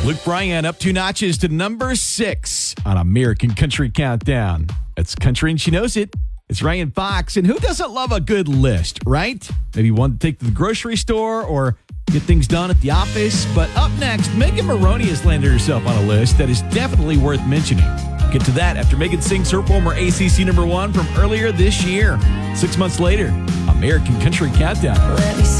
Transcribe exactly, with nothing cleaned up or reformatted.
Luke Bryan up two notches to number six on American Country Countdown. It's country and she knows it. It's Ryan Fox, and who doesn't love a good list, right? Maybe one to take to the grocery store or get things done at the office. But up next, Megan Moroney has landed herself on a list that is definitely worth mentioning. Get to that after Megan sings her former A C C number one from earlier this year. Six months later, American Country Countdown.